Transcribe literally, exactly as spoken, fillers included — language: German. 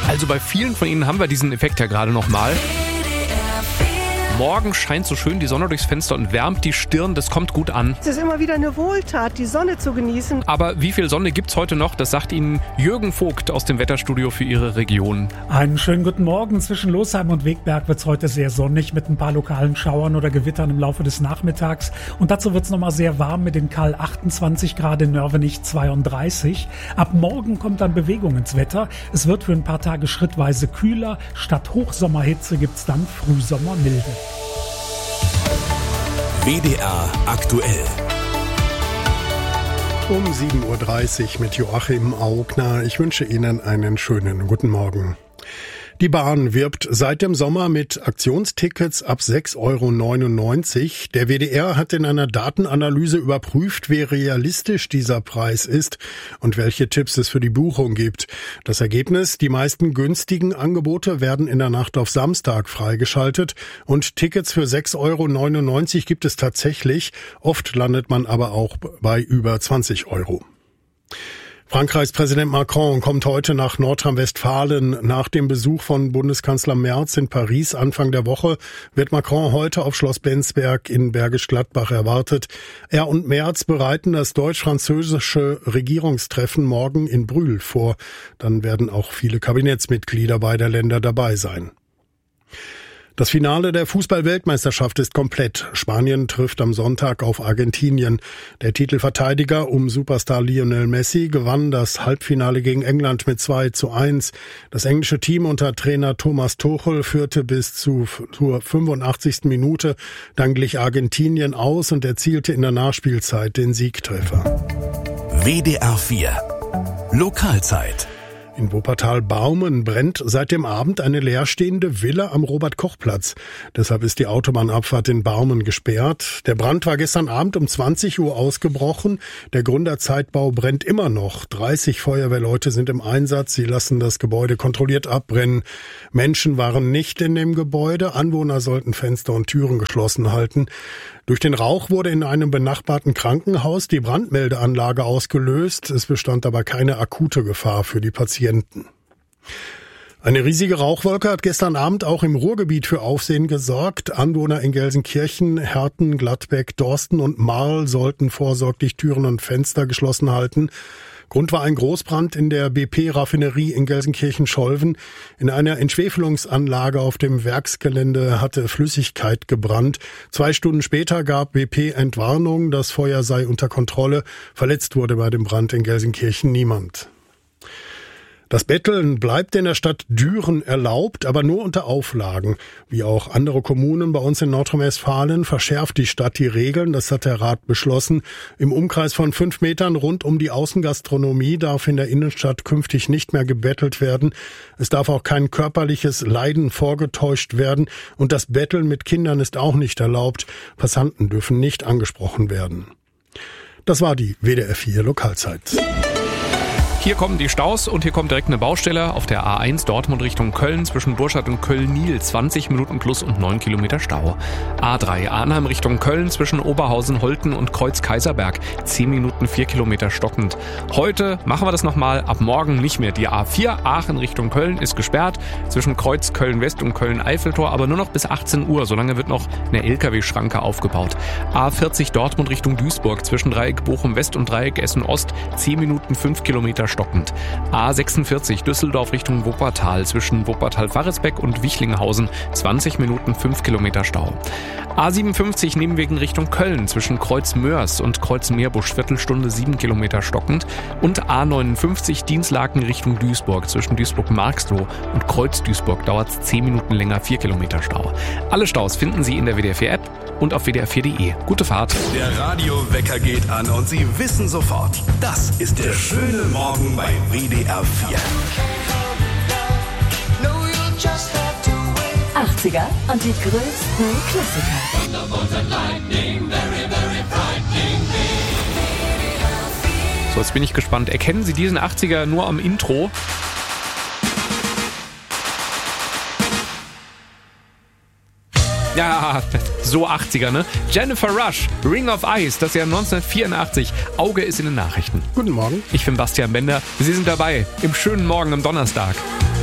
Also bei vielen von Ihnen haben wir diesen Effekt ja gerade nochmal. Morgen scheint so schön die Sonne durchs Fenster und wärmt die Stirn. Das kommt gut an. Es ist immer wieder eine Wohltat, die Sonne zu genießen. Aber wie viel Sonne gibt's heute noch? Das sagt Ihnen Jürgen Vogt aus dem Wetterstudio für Ihre Region. Einen schönen guten Morgen. Zwischen Losheim und Wegberg wird's heute sehr sonnig mit ein paar lokalen Schauern oder Gewittern im Laufe des Nachmittags. Und dazu wird's nochmal sehr warm mit den Karl achtundzwanzig Grad, in Nörvenich zweiunddreißig. Ab morgen kommt dann Bewegung ins Wetter. Es wird für ein paar Tage schrittweise kühler. Statt Hochsommerhitze gibt's dann Frühsommermilde. W D R aktuell. Um sieben Uhr dreißig mit Joachim Augner. Ich wünsche Ihnen einen schönen guten Morgen. Die Bahn wirbt seit dem Sommer mit Aktionstickets ab sechs Euro neunundneunzig. Der W D R hat in einer Datenanalyse überprüft, wie realistisch dieser Preis ist und welche Tipps es für die Buchung gibt. Das Ergebnis: Die meisten günstigen Angebote werden in der Nacht auf Samstag freigeschaltet und Tickets für sechs Euro neunundneunzig gibt es tatsächlich. Oft landet man aber auch bei über zwanzig Euro. Frankreichs Präsident Macron kommt heute nach Nordrhein-Westfalen. Nach dem Besuch von Bundeskanzler Merz in Paris Anfang der Woche wird Macron heute auf Schloss Bensberg in Bergisch Gladbach erwartet. Er und Merz bereiten das deutsch-französische Regierungstreffen morgen in Brühl vor. Dann werden auch viele Kabinettsmitglieder beider Länder dabei sein. Das Finale der Fußball-Weltmeisterschaft ist komplett. Spanien trifft am Sonntag auf Argentinien. Der Titelverteidiger um Superstar Lionel Messi gewann das Halbfinale gegen England mit zwei zu eins. Das englische Team unter Trainer Thomas Tuchel führte bis zu, zur fünfundachtzigsten Minute. Dann glich Argentinien aus und erzielte in der Nachspielzeit den Siegtreffer. W D R vier Lokalzeit. In Wuppertal-Barmen brennt seit dem Abend eine leerstehende Villa am Robert-Koch-Platz. Deshalb ist die Autobahnabfahrt in Barmen gesperrt. Der Brand war gestern Abend um zwanzig Uhr ausgebrochen. Der Gründerzeitbau brennt immer noch. dreißig Feuerwehrleute sind im Einsatz. Sie lassen das Gebäude kontrolliert abbrennen. Menschen waren nicht in dem Gebäude. Anwohner sollten Fenster und Türen geschlossen halten. Durch den Rauch wurde in einem benachbarten Krankenhaus die Brandmeldeanlage ausgelöst. Es bestand aber keine akute Gefahr für die Patienten. Eine riesige Rauchwolke hat gestern Abend auch im Ruhrgebiet für Aufsehen gesorgt. Anwohner in Gelsenkirchen, Herten, Gladbeck, Dorsten und Marl sollten vorsorglich Türen und Fenster geschlossen halten. Grund war ein Großbrand in der B P-Raffinerie in Gelsenkirchen-Scholven. In einer Entschwefelungsanlage auf dem Werksgelände hatte Flüssigkeit gebrannt. Zwei Stunden später gab B P Entwarnung, das Feuer sei unter Kontrolle. Verletzt wurde bei dem Brand in Gelsenkirchen niemand. Das Betteln bleibt in der Stadt Düren erlaubt, aber nur unter Auflagen. Wie auch andere Kommunen bei uns in Nordrhein-Westfalen verschärft die Stadt die Regeln. Das hat der Rat beschlossen. Im Umkreis von fünf Metern rund um die Außengastronomie darf in der Innenstadt künftig nicht mehr gebettelt werden. Es darf auch kein körperliches Leiden vorgetäuscht werden. Und das Betteln mit Kindern ist auch nicht erlaubt. Passanten dürfen nicht angesprochen werden. Das war die W D R vier Lokalzeit. Hier kommen die Staus und hier kommt direkt eine Baustelle auf der A eins Dortmund Richtung Köln zwischen Burstadt und Köln-Nil. zwanzig Minuten plus und neun Kilometer Stau. A drei Arnhem Richtung Köln zwischen Oberhausen, Holten und Kreuz-Kaiserberg. zehn Minuten, vier Kilometer stockend. Heute machen wir das nochmal, ab morgen nicht mehr. Die A vier Aachen Richtung Köln ist gesperrt zwischen Kreuz Köln-West und Köln-Eiffeltor, aber nur noch bis achtzehn Uhr. Solange wird noch eine L K W-Schranke aufgebaut. A vierzig Dortmund Richtung Duisburg zwischen Dreieck Bochum-West und Dreieck Essen-Ost. zehn Minuten, fünf Kilometer stockend. A sechsundvierzig Düsseldorf Richtung Wuppertal zwischen Wuppertal-Varresbeck und Wichlinghausen zwanzig Minuten, fünf Kilometer Stau. A siebenundfünfzig Nebenwegen Richtung Köln zwischen Kreuz-Mörs und Kreuz-Meerbusch Viertelstunde, sieben Kilometer stockend. Und A neunundfünfzig Dienstlaken Richtung Duisburg zwischen Duisburg-Marxloh und Kreuz-Duisburg dauert es zehn Minuten länger, vier Kilometer Stau. Alle Staus finden Sie in der W D R vier App und auf W D R vier Punkt de. Gute Fahrt. Der Radiowecker geht an und Sie wissen sofort, das ist der schöne Morgen bei W D R vier. achtziger und die größten Klassiker. So, jetzt bin ich gespannt. Erkennen Sie diesen achtziger nur am Intro? Ja, so achtziger, ne? Jennifer Rush, Ring of Ice, das Jahr neunzehnhundertvierundachtzig. Auge ist in den Nachrichten. Guten Morgen. Ich bin Bastian Bender. Sie sind dabei im schönen Morgen am Donnerstag.